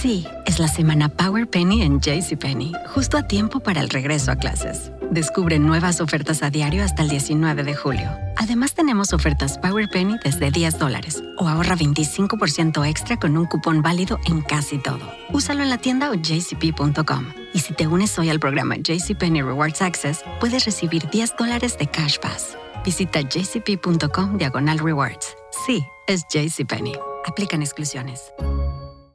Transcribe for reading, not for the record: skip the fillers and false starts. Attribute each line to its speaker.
Speaker 1: Sí, es la semana Power Penny en JCPenney, justo a tiempo para el regreso a clases. Descubre nuevas ofertas a diario hasta el 19 de julio. Además, tenemos ofertas Power Penny desde $10 o ahorra 25% extra con un cupón válido en casi todo. Úsalo en la tienda o jcp.com. Y si te unes hoy al programa JCPenney Rewards Access, puedes recibir $10 de Cash Pass. Visita jcp.com/rewards. Sí, es JCPenney. Aplican exclusiones.